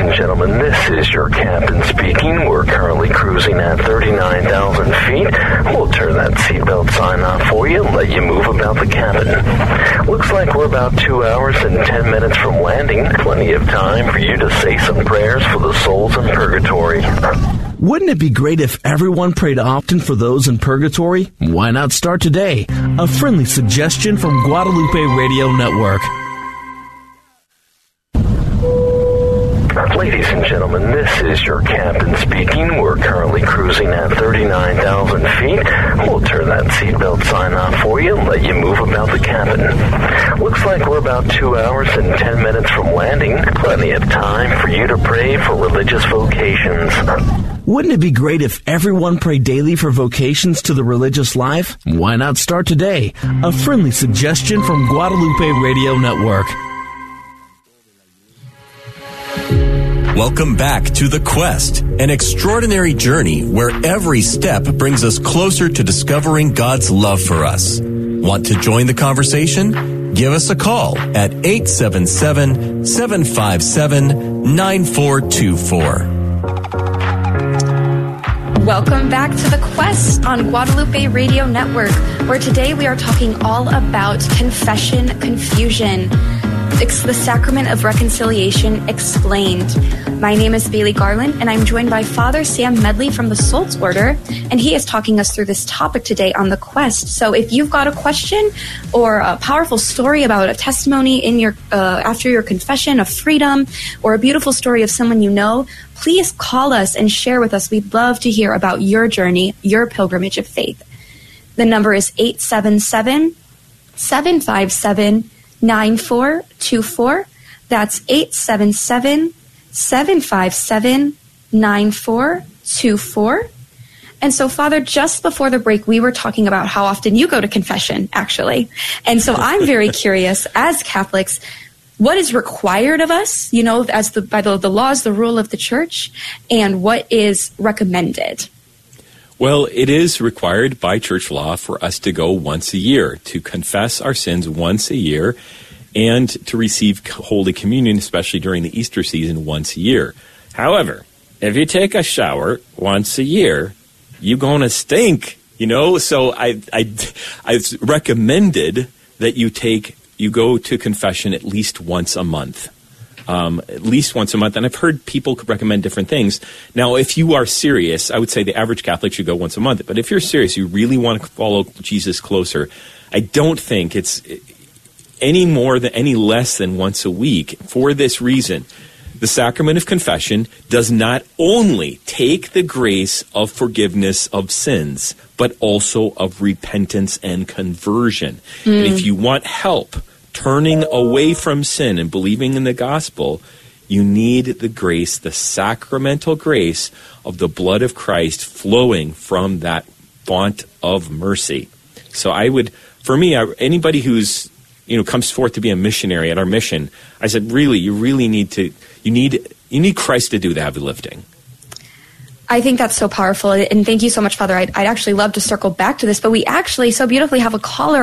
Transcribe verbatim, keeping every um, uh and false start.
and gentlemen, this is your captain speaking. We're currently cruising at thirty-nine thousand feet. We'll turn that seatbelt sign off for you and let you move about the cabin. Looks like we're about two hours and ten minutes from landing. Plenty of time for you to say some prayers for the souls in purgatory. Wouldn't it be great if everyone prayed often for those in purgatory? Why not start today? A friendly suggestion from Guadalupe Radio Network. Ladies and gentlemen, this is your captain speaking. We're currently cruising at thirty-nine thousand feet. We'll turn that seatbelt sign off for you and let you move about the cabin. Looks like we're about two hours and ten minutes from landing. Plenty of time for you to pray for religious vocations. Wouldn't it be great if everyone prayed daily for vocations to the religious life? Why not start today? A friendly suggestion from Guadalupe Radio Network. Welcome back to The Quest, an extraordinary journey where every step brings us closer to discovering God's love for us. Want to join the conversation? Give us a call at eight seven seven, seven five seven, nine four two four. Welcome back to The Quest on Guadalupe Radio Network, where today we are talking all about confession confusion. It's the Sacrament of Reconciliation Explained. My name is Bailey Garland, and I'm joined by Father Sam Medley from the Sults Order, and he is talking us through this topic today on The Quest. So if you've got a question or a powerful story about a testimony in your uh, after your confession of freedom, or a beautiful story of someone you know, please call us and share with us. We'd love to hear about your journey, your pilgrimage of faith. The number is eight seven seven, seven five seven, nine four two four. That's eight seven seven, seven five seven, nine four two four. And so, Father, just before the break, we were talking about how often you go to confession, actually. And so I'm very curious, as Catholics, what is required of us, you know, as the by the, the laws, the rule of the Church, and what is recommended? Well, it is required by church law for us to go once a year, to confess our sins once a year, and to receive Holy Communion, especially during the Easter season, once a year. However, if you take a shower once a year, you're going to stink, you know? So I, I, I recommended that you take, you go to confession at least once a month. Um, at least once a month. And I've heard people recommend different things. Now, if you are serious, I would say the average Catholic should go once a month. But if you're serious, you really want to follow Jesus closer, I don't think it's any more than any less than once a week. For this reason, the sacrament of confession does not only take the grace of forgiveness of sins, but also of repentance and conversion. Mm. And if you want help turning away from sin and believing in the gospel, you need the grace, the sacramental grace of the blood of Christ flowing from that font of mercy. So I would, for me, anybody who's, you know, comes forth to be a missionary at our mission, I said, really, you really need to, you need, you need Christ to do the heavy lifting. I think that's so powerful, and thank you so much, Father. I'd, I'd actually love to circle back to this, but we actually so beautifully have a caller